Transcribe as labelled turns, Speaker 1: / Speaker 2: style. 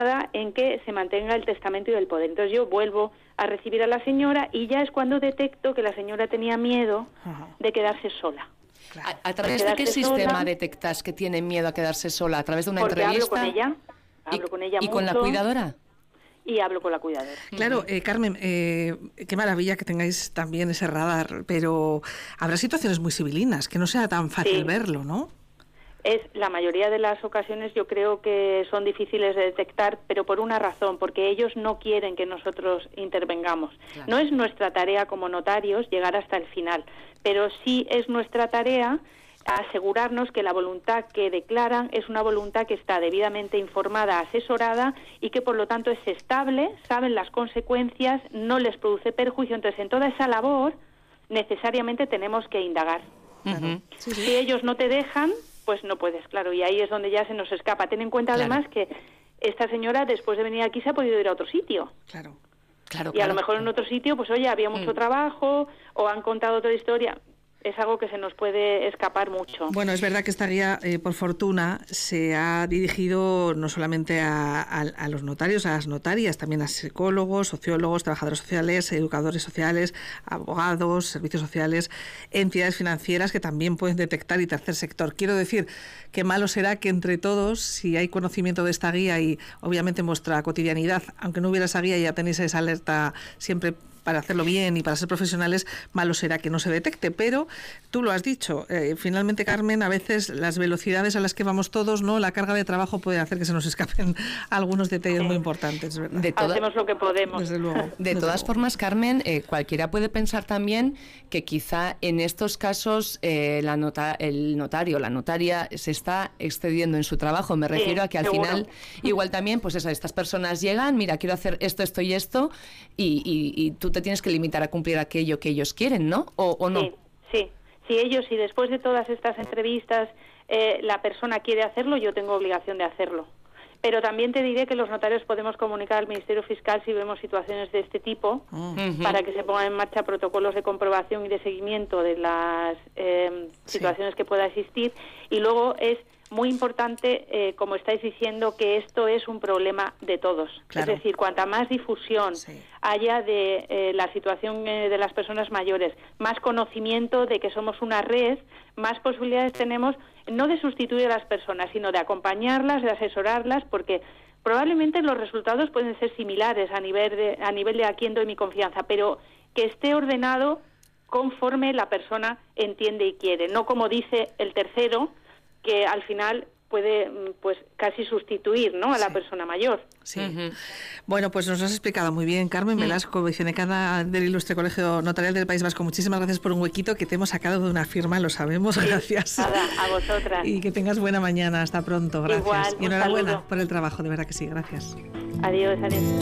Speaker 1: en que se mantenga el testamento y el poder. Entonces yo vuelvo a recibir a la señora y ya es cuando detecto que la señora tenía miedo de quedarse sola.
Speaker 2: Claro. ¿A través de qué sistema detectas que tiene miedo a quedarse sola? ¿A través de una entrevista?
Speaker 1: Hablo con ella
Speaker 2: ¿Y
Speaker 1: mucho,
Speaker 2: con la cuidadora?
Speaker 1: Y hablo con la cuidadora.
Speaker 3: Claro, Carmen, qué maravilla que tengáis también ese radar, pero habrá situaciones muy civilinas, que no sea tan fácil verlo, ¿no?
Speaker 1: La mayoría de las ocasiones yo creo que son difíciles de detectar, pero por una razón, porque ellos no quieren que nosotros intervengamos. Claro. No es nuestra tarea como notarios llegar hasta el final, pero sí es nuestra tarea asegurarnos que la voluntad que declaran es una voluntad que está debidamente informada, asesorada y que por lo tanto es estable, saben las consecuencias, no les produce perjuicio. Entonces, en toda esa labor necesariamente tenemos que indagar. Si ellos no te dejan, pues no puedes, claro, y ahí es donde ya se nos escapa. Ten en cuenta además que esta señora después de venir aquí se ha podido ir a otro sitio. Y a lo mejor en otro sitio, pues oye, había mucho trabajo o han contado otra historia. Es algo que se nos puede escapar mucho.
Speaker 3: Bueno, es verdad que esta guía, por fortuna, se ha dirigido no solamente a los notarios, a las notarias, también a psicólogos, sociólogos, trabajadores sociales, educadores sociales, abogados, servicios sociales, entidades financieras que también pueden detectar y tercer sector. Quiero decir que malo será que entre todos, si hay conocimiento de esta guía y obviamente en vuestra cotidianidad, aunque no hubiera esa guía ya tenéis esa alerta siempre para hacerlo bien y para ser profesionales, malo será que no se detecte, pero tú lo has dicho, finalmente, Carmen, a veces las velocidades a las que vamos todos, no, la carga de trabajo puede hacer que se nos escapen algunos detalles muy importantes, ¿verdad?
Speaker 1: Hacemos lo que podemos.
Speaker 3: Desde luego.
Speaker 2: De todas formas, Carmen, cualquiera puede pensar también que quizá en estos casos el notario, la notaria se está excediendo en su trabajo. Me refiero a que al final, igual también, pues estas personas llegan, mira, quiero hacer esto, esto y esto, y tú te tienes que limitar a cumplir aquello que ellos quieren, ¿no? ¿O no?
Speaker 1: Sí, ellos, si después de todas estas entrevistas la persona quiere hacerlo, yo tengo obligación de hacerlo. Pero también te diré que los notarios podemos comunicar al Ministerio Fiscal si vemos situaciones de este tipo, para que se pongan en marcha protocolos de comprobación y de seguimiento de las situaciones que pueda existir. Y luego es muy importante, como estáis diciendo, que esto es un problema de todos. Claro. Es decir, cuanta más difusión haya de la situación de las personas mayores, más conocimiento de que somos una red, más posibilidades tenemos, no de sustituir a las personas, sino de acompañarlas, de asesorarlas, porque probablemente los resultados pueden ser similares a nivel de a quién doy mi confianza, pero que esté ordenado conforme la persona entiende y quiere, no como dice el tercero, que al final puede pues casi sustituir, ¿no?, a la persona mayor.
Speaker 3: Bueno, pues nos has explicado muy bien, Carmen Velasco, vicedecana del Ilustre Colegio Notarial del País Vasco. Muchísimas gracias por un huequito que te hemos sacado de una firma, lo sabemos, gracias.
Speaker 1: Nada, a vosotras.
Speaker 3: Y que tengas buena mañana, hasta pronto, gracias.
Speaker 1: Igual,
Speaker 3: y enhorabuena
Speaker 1: saludo.
Speaker 3: por el trabajo, de verdad que sí, gracias.
Speaker 1: Adiós.